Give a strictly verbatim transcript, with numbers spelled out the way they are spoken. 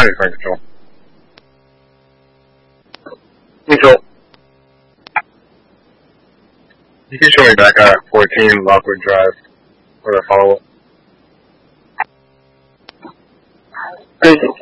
County Flight Control. Control. You can show me back at fourteen Lockwood Drive for the follow-up. Thank you.